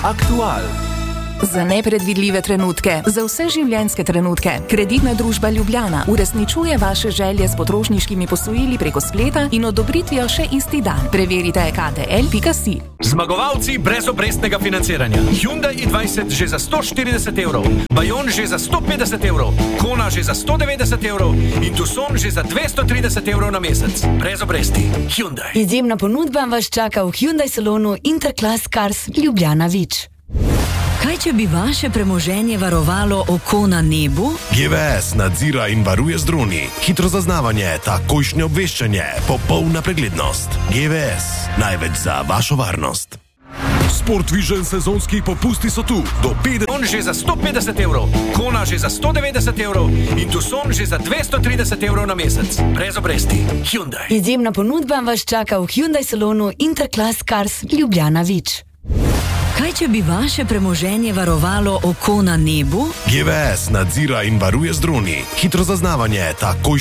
Aktual. Za nepredvidljive trenutke, za vse življenjske trenutke. Kreditna družba Ljubljana uresničuje vaše želje s potrošniškimi posojili preko spleta in odobritvijo še isti dan. Preverite ktl.si. Zmagovalci brez obrestnega financiranja. Hyundai i20 že za 140 evrov, Bayon že za 150 evrov, Kona že za 190 evrov in Tucson že za 230 evrov na mesec. Brez obresti. Hyundai. Izjemna ponudba vas čaka v Hyundai salonu Interclass Cars Ljubljana Vič. Kaj, če bi vaše premoženje varovalo oko na nebu? GVS nadzira in varuje z droni. Hitro zaznavanje, takojšnje obveščanje, popolna preglednost. GVS, največ za vašo varnost. Sport Vision sezonski popusti so tu. Do 50. On že za 150 evrov, Kona že za 190 evrov in Tucson že za 230 evrov na mesec. Brez obresti. Hyundai. Izjemna ponudba vas čaka v Hyundai salonu Interclass Cars Ljubljana Vič. Kaj, če bi vaše premoženje varovalo oko na nebu? GVS nadzira in varuje z droni. Hitro zaznavanje, takojšnje